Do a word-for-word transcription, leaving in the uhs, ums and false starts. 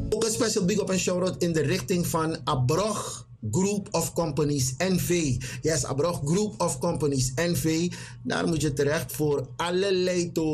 Ook een special big up en shout-out in de richting van Abrog Group of Companies N V. Yes, Abrog Group of Companies N V. Daar moet je terecht voor allerlei